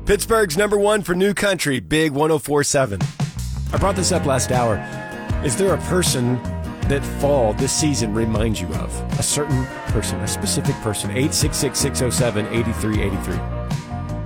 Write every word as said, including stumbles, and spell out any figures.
Pittsburgh's number one for new country, Big one oh four point seven. I brought this up last hour. Is there a person that fall this season reminds you of? A certain person, a specific person. eight six six, six oh seven, eight three eight three.